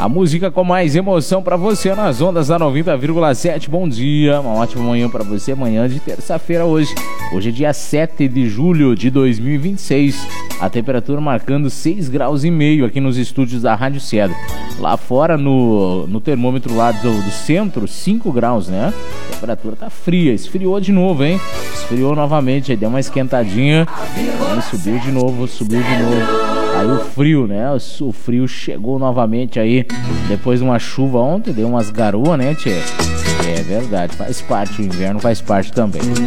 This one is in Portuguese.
A música com mais emoção pra você nas ondas da 90,7. Bom dia, uma ótima manhã pra você. Manhã de terça-feira hoje. Hoje é dia 7 de julho de 2026. A temperatura marcando 6,5 graus aqui nos estúdios da Rádio Cedro. Lá fora no termômetro lá do centro, 5 graus, né? A temperatura tá fria, esfriou de novo, hein? Esfriou novamente, aí deu uma esquentadinha. Aí subiu de novo. Aí o frio, né? O frio chegou novamente aí, depois de uma chuva ontem, deu umas garoas, né, tchê? É verdade, faz parte, o inverno faz parte também.